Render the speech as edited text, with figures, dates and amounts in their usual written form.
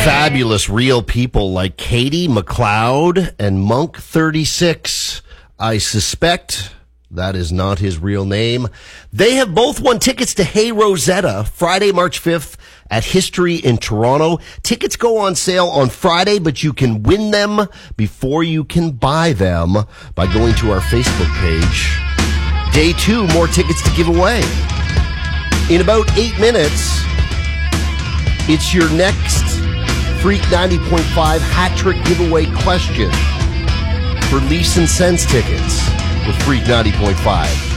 fabulous real people like Katie McLeod and Monk 36. I suspect that is not his real name. They have both won tickets to Hey Rosetta Friday, March 5th at History in Toronto. Tickets go on sale on Friday, but you can win them before you can buy them by going to our Facebook page. Day 2, more tickets to give away. In about 8 minutes, it's your next Freak 90.5 hat-trick giveaway question for Leafs and Sens tickets with Freak 90.5.